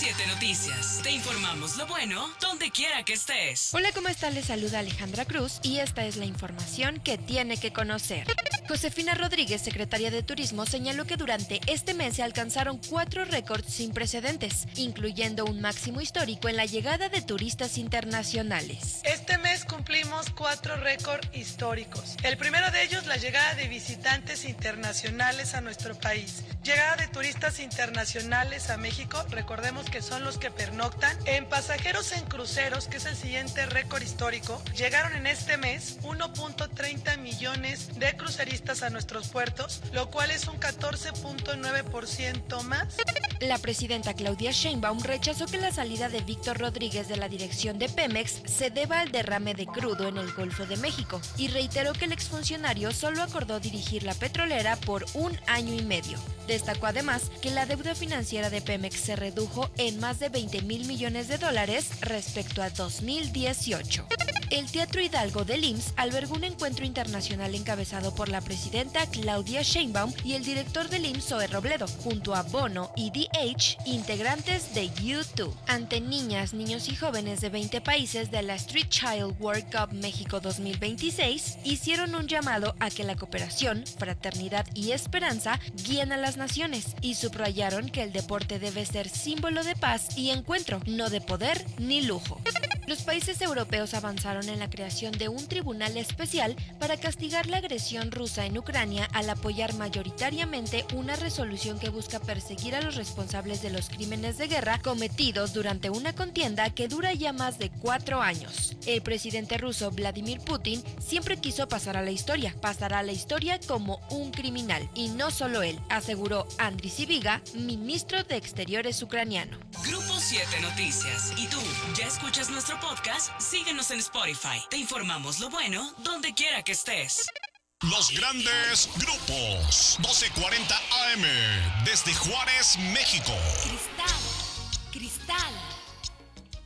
7 Noticias. Te informamos lo bueno donde quiera que estés. Hola, ¿cómo están? Les saluda Alejandra Cruz y esta es la información que tiene que conocer. Josefina Rodríguez, secretaria de Turismo, señaló que durante este mes se alcanzaron 4 récords sin precedentes, incluyendo un máximo histórico en la llegada de turistas internacionales. Este mes cumplimos 4 récords históricos. El primero de ellos, la llegada de visitantes internacionales a nuestro país. Llegada de turistas internacionales a México, recordemos que son los que pernoctan. En pasajeros en cruceros, que es el siguiente récord histórico, llegaron en este mes 1.30 millones de cruceristas a nuestros puertos, lo cual es un 14.9% más. La presidenta Claudia Sheinbaum rechazó que la salida de Víctor Rodríguez de la dirección de Pemex se deba al derrame de crudo en el Golfo de México y reiteró que el exfuncionario solo acordó dirigir la petrolera por 1 año y medio. Destacó además que la deuda financiera de Pemex se redujo en más de 20,000 millones de dólares respecto a 2018. El Teatro Hidalgo del IMSS albergó un encuentro internacional encabezado por la presidenta Claudia Sheinbaum y el director del IMSS, Zoe Robledo, junto a Bono y DH, integrantes de U2. Ante niñas, niños y jóvenes de 20 países de la Street Child World Cup México 2026, hicieron un llamado a que la cooperación, fraternidad y esperanza guíen a las naciones y subrayaron que el deporte debe ser símbolo de paz y encuentro, no de poder ni lujo. Los países europeos avanzaron en la creación de un tribunal especial para castigar la agresión rusa en Ucrania al apoyar mayoritariamente una resolución que busca perseguir a los responsables de los crímenes de guerra cometidos durante una contienda que dura ya más de 4 años. El presidente ruso Vladimir Putin siempre quiso pasar a la historia, pasará a la historia como un criminal, y no solo él, aseguró Andriy Sybiga, ministro de Exteriores ucraniano. Grupo 7 Noticias. ¿Y tú ya escuchas nuestro podcast? Síguenos en Spotify. Te informamos lo bueno donde quiera que estés. Los grandes grupos. 1240 AM. Desde Juárez, México.